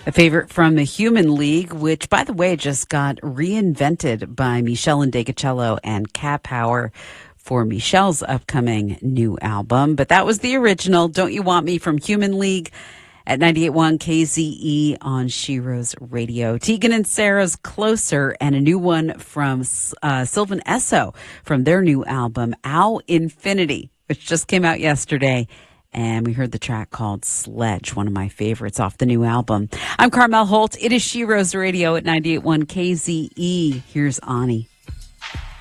A favorite from the Human League, which, by the way, just got reinvented by Michelle Indegecello and Cat Power for Michelle's upcoming new album. But that was the original, Don't You Want Me, from Human League at 98.1 KZE on Shiro's Radio. Tegan and Sarah's Closer, and a new one from Sylvan Esso from their new album, Ow Infinity, which just came out yesterday. And we heard the track called Sledge, one of my favorites off the new album. I'm Carmel Holt. It is Shiro's Radio at 98.1 KZE. Here's Ani.